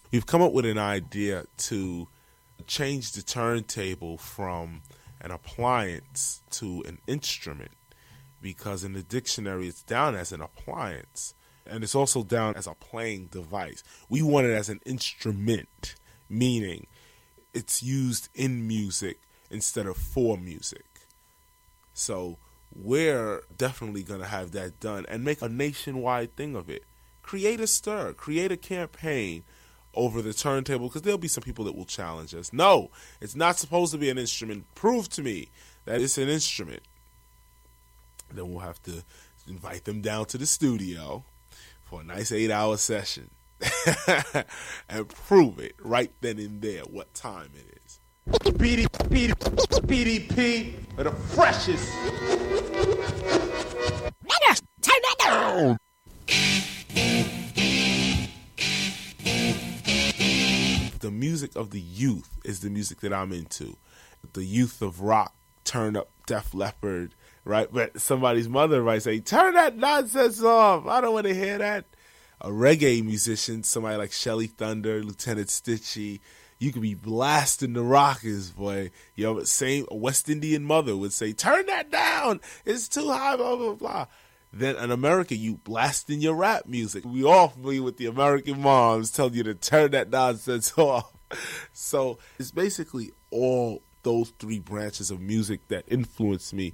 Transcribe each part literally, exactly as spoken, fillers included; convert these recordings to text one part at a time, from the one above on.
We've come up with an idea to change the turntable from an appliance to an instrument, because in the dictionary it's down as an appliance, and it's also down as a playing device. We want it as an instrument, meaning it's used in music instead of for music. So we're definitely going to have that done and make a nationwide thing of it. Create a stir, create a campaign over the turntable, because there'll be some people that will challenge us. No, it's not supposed to be an instrument. Prove to me that it's an instrument. Then we'll have to invite them down to the studio for a nice eight-hour session and prove it right then and there what time it is. B D P, B D P are the freshest. Turn that down. The music of the youth is the music that I'm into. The youth of rock, turn up Def Leppard, right? But somebody's mother might say, turn that nonsense off. I don't want to hear that. A reggae musician, somebody like Shelly Thunder, Lieutenant Stitchie, you could be blasting the rockers, boy. You know, same a West Indian mother would say, turn that down. It's too high, blah, blah, blah. Then in America, you blasting your rap music. We all familiar with the American moms telling you to turn that nonsense off. So it's basically all those three branches of music that influence me.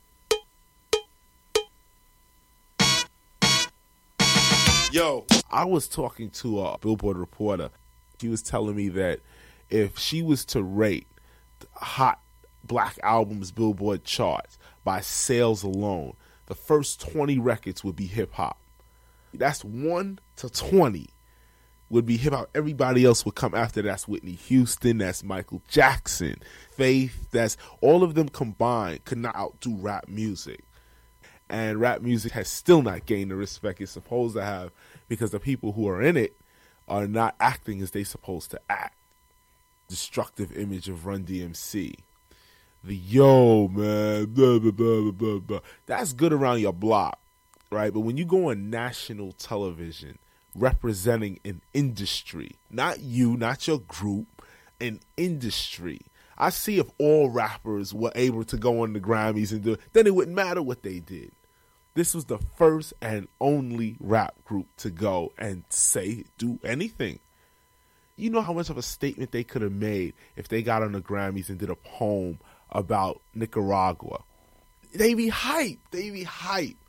Yo, I was talking to a Billboard reporter. She was telling me that if she was to rate hot black albums Billboard charts by sales alone, the first twenty records would be hip-hop. That's one to twenty would be hip-hop. Everybody else would come after. That's Whitney Houston. That's Michael Jackson. Faith. That's all of them combined could not outdo rap music. And rap music has still not gained the respect it's supposed to have, because the people who are in it are not acting as they supposed to act. Destructive image of Run D M C. The yo, man, blah, blah, blah, blah, blah. That's good around your block, right? But when you go on national television representing an industry, not you, not your group, an industry. I see if all rappers were able to go on the Grammys and do it, then it wouldn't matter what they did. This was the first and only rap group to go and say, do anything. You know how much of a statement they could have made if they got on the Grammys and did a poem about Nicaragua. They be hype. They be hype.